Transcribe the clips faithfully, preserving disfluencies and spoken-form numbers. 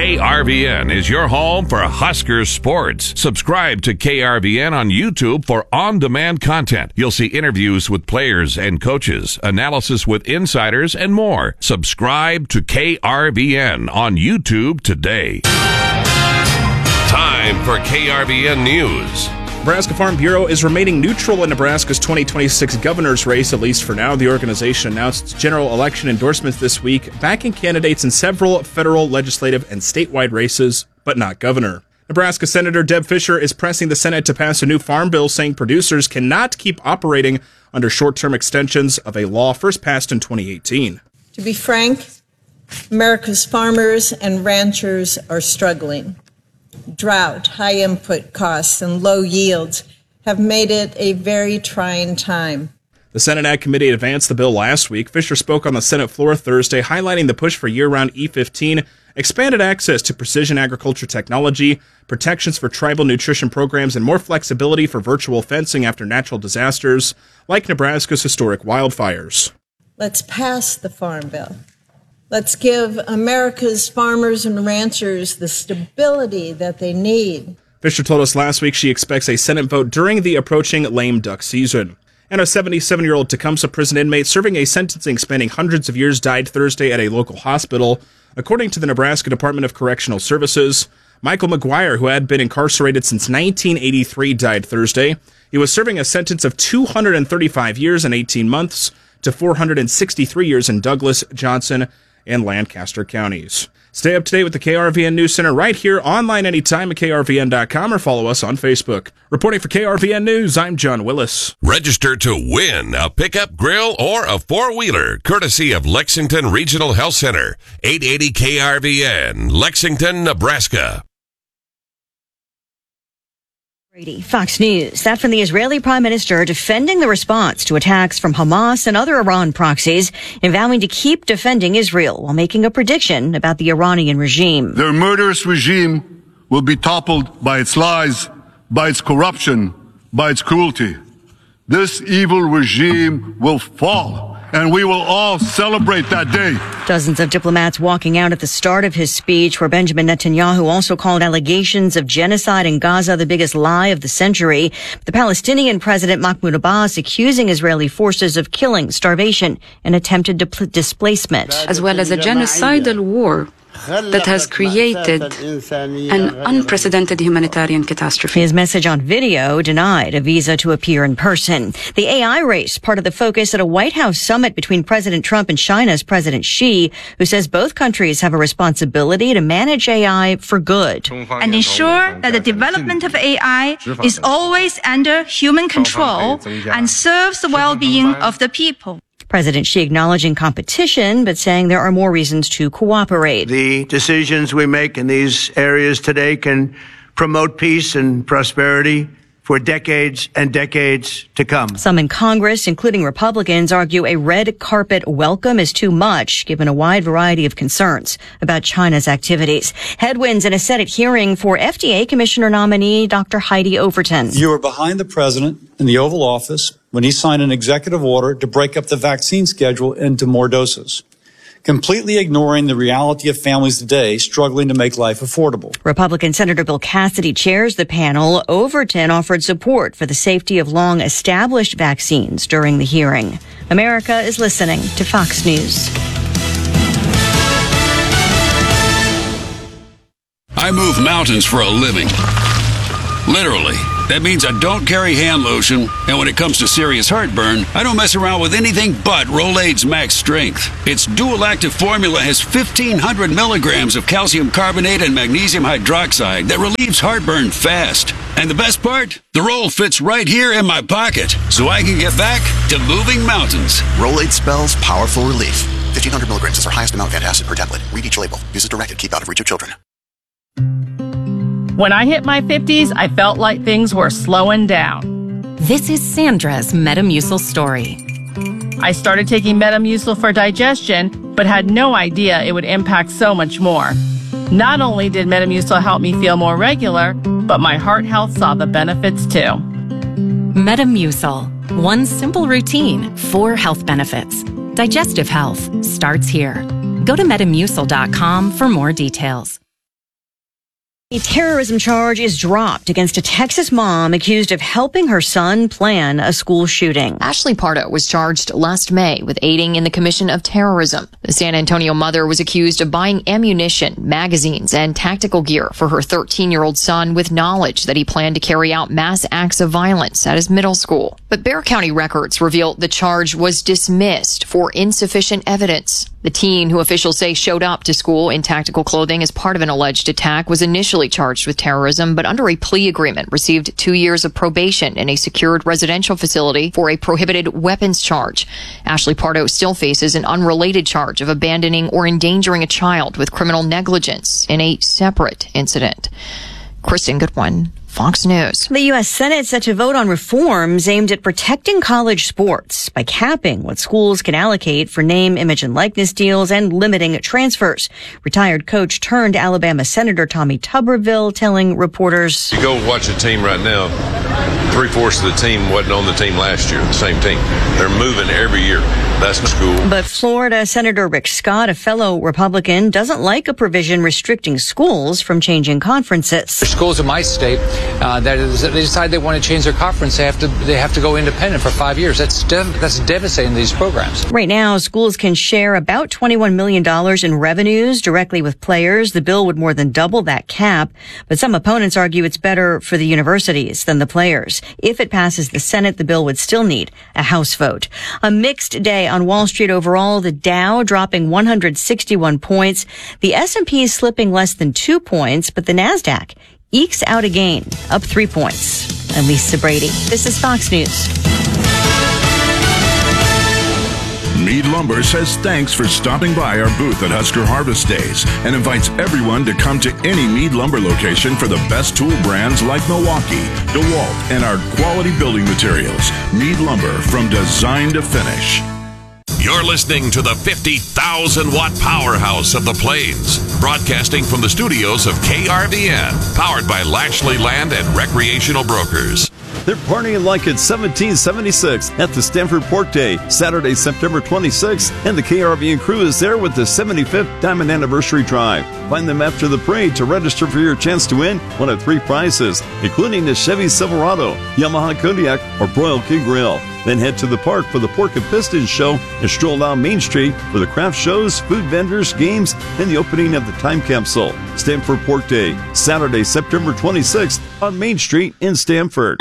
K R V N is your home for Husker sports. Subscribe to K R V N on YouTube for on-demand content. You'll see interviews with players and coaches, analysis with insiders, and more. Subscribe to K R V N on YouTube today. Time for K R V N News. Nebraska Farm Bureau is remaining neutral in Nebraska's twenty twenty-six governor's race, at least for now. The organization announced its general election endorsements this week, backing candidates in several federal, legislative, and statewide races, but not governor. Nebraska Senator Deb Fischer is pressing the Senate to pass a new farm bill saying producers cannot keep operating under short-term extensions of a law first passed in twenty eighteen. To be frank, America's farmers and ranchers are struggling. Drought, high input costs, and low yields have made it a very trying time. The Senate Ag Committee advanced the bill last week. Fischer spoke on the Senate floor Thursday, highlighting the push for year-round E fifteen, expanded access to precision agriculture technology, protections for tribal nutrition programs, and more flexibility for virtual fencing after natural disasters like Nebraska's historic wildfires. Let's pass the Farm Bill. Let's give America's farmers and ranchers the stability that they need. Fischer told us last week she expects a Senate vote during the approaching lame duck season. And a seventy-seven-year-old Tecumseh prison inmate serving a sentencing spanning hundreds of years died Thursday at a local hospital. According to the Nebraska Department of Correctional Services, Michael McGuire, who had been incarcerated since nineteen eighty-three, died Thursday. He was serving a sentence of two hundred thirty-five years and eighteen months to four hundred sixty-three years in Douglas, Johnson, and Lancaster counties. Stay up to date with the K R V N News Center right here, online anytime at K R V N dot com, or follow us on Facebook. Reporting for K R V N News, I'm John Willis. Register to win a pickup, grill, or a four-wheeler, courtesy of Lexington Regional Health Center, eight eighty K R V N, Lexington, Nebraska. Fox News. That from the Israeli Prime Minister defending the response to attacks from Hamas and other Iran proxies and vowing to keep defending Israel while making a prediction about the Iranian regime. Their murderous regime will be toppled by its lies, by its corruption, by its cruelty. This evil regime will fall, and we will all celebrate that day. Dozens of diplomats walking out at the start of his speech, where Benjamin Netanyahu also called allegations of genocide in Gaza the biggest lie of the century. The Palestinian President Mahmoud Abbas accusing Israeli forces of killing, starvation, and attempted di- displacement. As well as a genocidal war that has created an unprecedented humanitarian catastrophe. His message on video denied a visa to appear in person. The A I race, part of the focus at a White House summit between President Trump and China's President Xi, who says both countries have a responsibility to manage A I for good. And ensure that the development of A I is always under human control and serves the well-being of the people. President Xi acknowledging competition, but saying there are more reasons to cooperate. The decisions we make in these areas today can promote peace and prosperity for decades and decades to come. Some in Congress, including Republicans, argue a red carpet welcome is too much, given a wide variety of concerns about China's activities. Headwinds in a Senate hearing for F D A Commissioner nominee Doctor Heidi Overton. You were behind the president in the Oval Office when he signed an executive order to break up the vaccine schedule into more doses, completely ignoring the reality of families today struggling to make life affordable. Republican Senator Bill Cassidy chairs the panel. Overton offered support for the safety of long-established vaccines during the hearing. America is listening to Fox News. I move mountains for a living. Literally. That means I don't carry hand lotion, and when it comes to serious heartburn, I don't mess around with anything but Rolaids Max Strength. Its dual-active formula has fifteen hundred milligrams of calcium carbonate and magnesium hydroxide that relieves heartburn fast. And the best part? The roll fits right here in my pocket, so I can get back to moving mountains. Rolaids spells powerful relief. fifteen hundred milligrams is our highest amount of antacid per tablet. Read each label. Use as directed. Keep out of reach of children. When I hit my fifties, I felt like things were slowing down. This is Sandra's Metamucil story. I started taking Metamucil for digestion, but had no idea it would impact so much more. Not only did Metamucil help me feel more regular, but my heart health saw the benefits too. Metamucil. One simple routine, four health benefits. Digestive health starts here. Go to metamucil dot com for more details. A terrorism charge is dropped against a Texas mom accused of helping her son plan a school shooting. Ashley Pardo was charged last May with aiding in the commission of terrorism. The San Antonio mother was accused of buying ammunition, magazines, and tactical gear for her thirteen-year-old son with knowledge that he planned to carry out mass acts of violence at his middle school. But Bexar County records reveal the charge was dismissed for insufficient evidence. The teen, who officials say showed up to school in tactical clothing as part of an alleged attack, was initially charged with terrorism, but under a plea agreement received two years of probation in a secured residential facility for a prohibited weapons charge. Ashley Pardo still faces an unrelated charge of abandoning or endangering a child with criminal negligence in a separate incident. Kristen Goodwin, Fox News. The U S Senate set to vote on reforms aimed at protecting college sports by capping what schools can allocate for name, image, and likeness deals and limiting transfers. Retired coach turned Alabama Senator Tommy Tuberville telling reporters, You go watch a team right now, three-fourths of the team wasn't on the team last year, the same team. They're moving every year. That's the school. But Florida Senator Rick Scott, a fellow Republican, doesn't like a provision restricting schools from changing conferences. For schools in my state uh, that is, they decide they want to change their conference, they have to they have to go independent for five years. That's dev- that's devastating these programs. Right now, schools can share about twenty-one million dollars in revenues directly with players. The bill would more than double that cap, but some opponents argue it's better for the universities than the players. If it passes the Senate, the bill would still need a House vote. A mixed day on Wall Street overall, the Dow dropping one hundred sixty-one points. The S and P slipping less than two points, but the NASDAQ ekes out a gain, up three points. I'm Lisa Brady. This is Fox News. Mead Lumber says thanks for stopping by our booth at Husker Harvest Days and invites everyone to come to any Mead Lumber location for the best tool brands like Milwaukee, DeWalt, and our quality building materials. Mead Lumber, from design to finish. You're listening to the fifty thousand watt powerhouse of the Plains, broadcasting from the studios of K R V N, powered by Lashley Land and Recreational Brokers. They're partying like it's seventeen seventy-six at the Stanford Pork Day, Saturday, September twenty-sixth, and the K R V N crew is there with the seventy-fifth Diamond Anniversary Drive. Find them after the parade to register for your chance to win one of three prizes, including the Chevy Silverado, Yamaha Kodiak, or Broil King Grill. Then head to the park for the Pork and Pistons show and stroll down Main Street for the craft shows, food vendors, games, and the opening of the time capsule. Stanford Pork Day, Saturday, September twenty-sixth on Main Street in Stanford.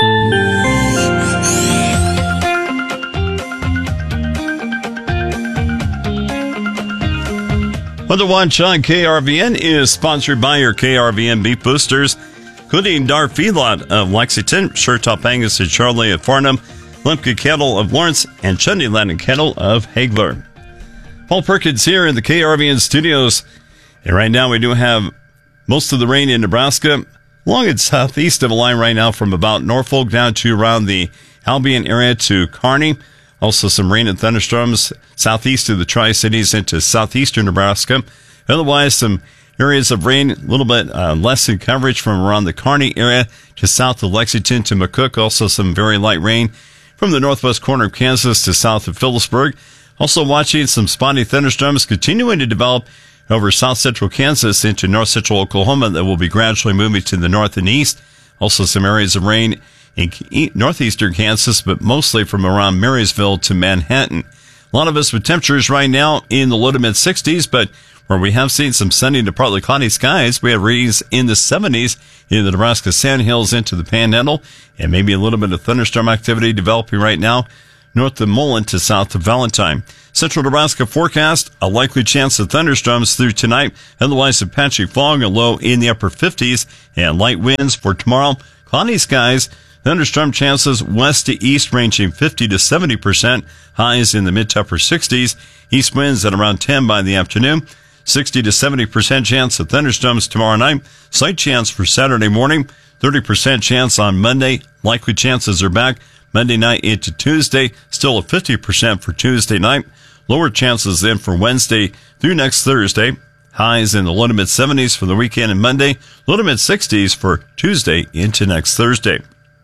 Weather Watch on K R V N is sponsored by your K R V N beef boosters, including Dar Feedlot of Lexington, Sure-Top Angus and Charlie at Farnham, Lemke Cattle of Lawrence, and Chundy Land and Cattle of Hagler. Paul Perkins here in the K R V N studios. And right now we do have most of the rain in Nebraska, along and southeast of the line right now from about Norfolk down to around the Albion area to Kearney. Also some rain and thunderstorms southeast of the Tri-Cities into southeastern Nebraska. Otherwise, some areas of rain, a little bit uh, less in coverage from around the Kearney area to south of Lexington to McCook. Also some very light rain from the northwest corner of Kansas to south of Phillipsburg. Also watching some spotty thunderstorms continuing to develop over south central Kansas into north central Oklahoma that will be gradually moving to the north and east. Also some areas of rain in northeastern Kansas, but mostly from around Marysville to Manhattan. A lot of us with temperatures right now in the low to mid sixties, but where we have seen some sunny to partly cloudy skies, we have readings in the seventies in the Nebraska Sandhills into the Panhandle, and maybe a little bit of thunderstorm activity developing right now north of Mullen to south of Valentine. Central Nebraska forecast, a likely chance of thunderstorms through tonight, otherwise a patchy fog, a low in the upper fifties, and light winds for tomorrow. Cloudy skies, thunderstorm chances west to east ranging fifty to seventy percent, highs in the mid to upper sixties, east winds at around ten by the afternoon, sixty to seventy percent chance of thunderstorms tomorrow night, slight chance for Saturday morning, thirty percent chance on Monday, likely chances are back Monday night into Tuesday, still a fifty percent for Tuesday night, lower chances then for Wednesday through next Thursday, highs in the low to mid seventies for the weekend and Monday, low to mid sixties for Tuesday into next Thursday.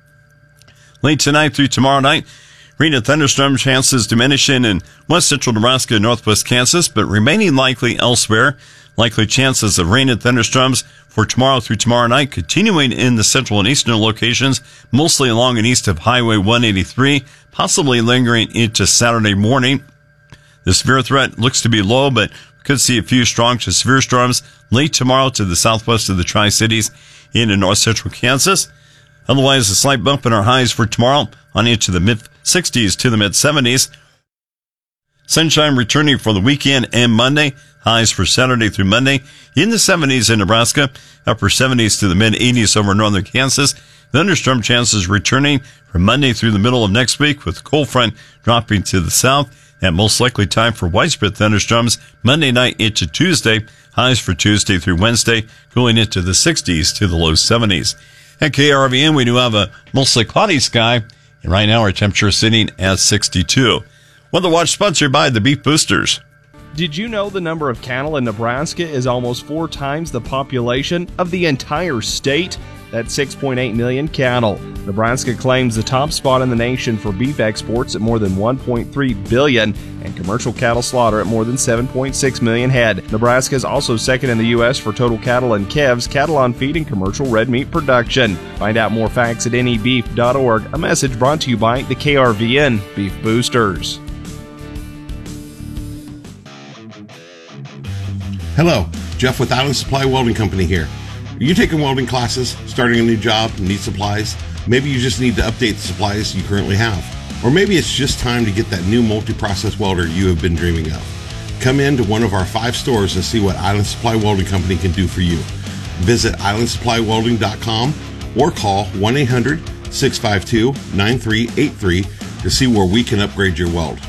Late tonight through tomorrow night, rain and thunderstorm chances diminishing in west central Nebraska and northwest Kansas, but remaining likely elsewhere. Likely chances of rain and thunderstorms for tomorrow through tomorrow night, continuing in the central and eastern locations, mostly along and east of Highway one eighty-three, possibly lingering into Saturday morning. The severe threat looks to be low, but we could see a few strong to severe storms late tomorrow to the southwest of the Tri-Cities into north central Kansas. Otherwise, a slight bump in our highs for tomorrow on into the mid sixties to the mid seventies. Sunshine returning for the weekend and Monday. Highs for Saturday through Monday in the seventies in Nebraska, upper seventies to the mid eighties over northern Kansas. Thunderstorm chances returning from Monday through the middle of next week, with the cold front dropping to the south. And most likely time for widespread thunderstorms Monday night into Tuesday. Highs for Tuesday through Wednesday going into the sixties to the low seventies. At K R V N, we do have a mostly cloudy sky, and right now our temperature is sitting at sixty-two. Weather Watch sponsored by the Beef Boosters. Did you know the number of cattle in Nebraska is almost four times the population of the entire state? That's six point eight million cattle. Nebraska claims the top spot in the nation for beef exports at more than one point three billion and commercial cattle slaughter at more than seven point six million head. Nebraska is also second in the U S for total cattle and calves, cattle on feed, and commercial red meat production. Find out more facts at N E beef dot org. A message brought to you by the K R V N Beef Boosters. Hello, Jeff with Island Supply Welding Company here. Are you taking welding classes, starting a new job, and need supplies? Maybe you just need to update the supplies you currently have. Or maybe it's just time to get that new multi-process welder you have been dreaming of. Come in to one of our five stores and see what Island Supply Welding Company can do for you. Visit island supply welding dot com or call one eight hundred, six five two, nine three eight three to see where we can upgrade your weld.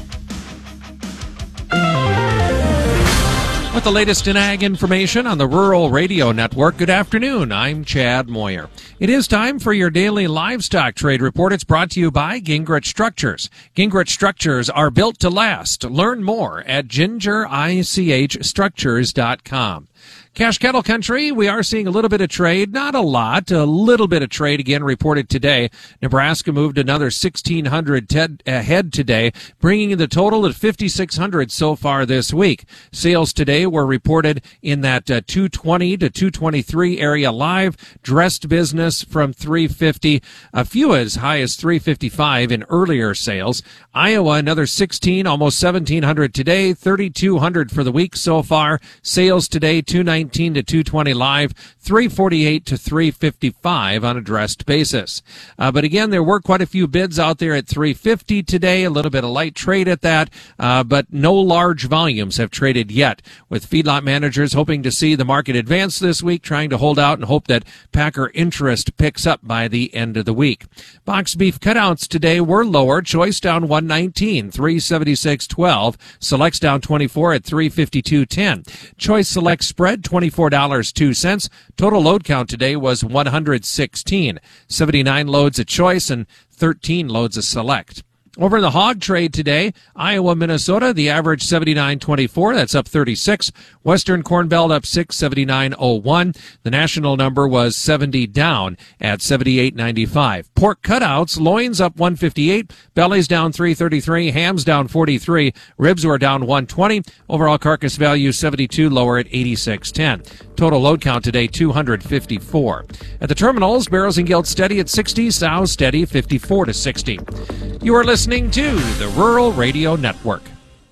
With the latest in ag information on the Rural Radio Network, good afternoon. I'm Chad Moyer. It is time for your daily livestock trade report. It's brought to you by Gingrich Structures. Gingrich Structures are built to last. Learn more at ginger ich structures dot com. Cash cattle country, we are seeing a little bit of trade, not a lot, a little bit of trade again reported today. Nebraska moved another sixteen hundred ted, uh, head today, bringing the total at fifty-six hundred so far this week. Sales today were reported in that uh, two twenty to two twenty-three area live, dressed business from three fifty, a few as high as three fifty-five in earlier sales. Iowa, another sixteen, almost seventeen hundred today, thirty-two hundred for the week so far. Sales today, two nineteen to two twenty live, three forty-eight to three fifty-five on a dressed basis. Uh, but again, there were quite a few bids out there at three fifty today, a little bit of light trade at that, uh, but no large volumes have traded yet, with feedlot managers hoping to see the market advance this week, trying to hold out and hope that packer interest picks up by the end of the week. Box beef cutouts today were lower. Choice down one nineteen, three seventy-six twelve. Selects down twenty-four at three fifty-two ten. Choice Select spread twenty-four dollars and two cents. Total load count today was one hundred sixteen. seventy-nine loads at Choice and thirteen loads at Select. Over in the hog trade today, Iowa, Minnesota, the average seventy-nine twenty-four, that's up thirty-six. Western Corn Belt up six, seventy-nine oh one. The national number was seventy down at seventy-eight ninety-five. Pork cutouts, loins up one fifty-eight, bellies down three thirty-three, hams down forty-three, ribs were down one twenty. Overall carcass value seventy-two, lower at eighty-six ten. Total load count today two hundred fifty-four. At the terminals, barrels and gilt steady at sixty, sows steady fifty-four to sixty. You are listening to the Rural Radio Network.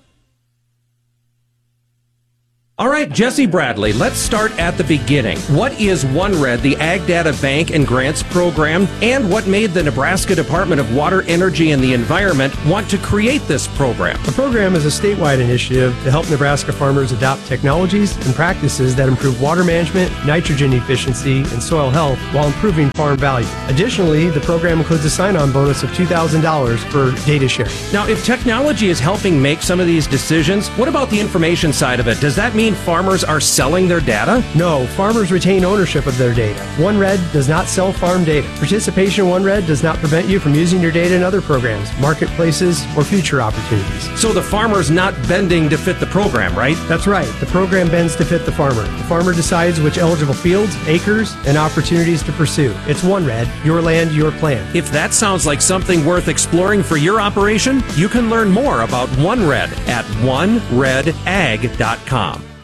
All right, Jesse Bradley, let's start at the beginning. What is OneRed, the Ag Data Bank and Grants Program, and what made the Nebraska Department of Water, Energy, and the Environment want to create this program? The program is a statewide initiative to help Nebraska farmers adopt technologies and practices that improve water management, nitrogen efficiency, and soil health while improving farm value. Additionally, the program includes a sign-on bonus of two thousand dollars for data sharing. Now, if technology is helping make some of these decisions, what about the information side of it? Does that mean farmers are selling their data? No, farmers retain ownership of their data. OneRed does not sell farm data. Participation in OneRed does not prevent you from using your data in other programs, marketplaces, or future opportunities. So the farmer's not bending to fit the program, right? That's right. The program bends to fit the farmer. The farmer decides which eligible fields, acres, and opportunities to pursue. It's OneRed, your land, your plan. If that sounds like something worth exploring for your operation, you can learn more about OneRed at one red ag dot com.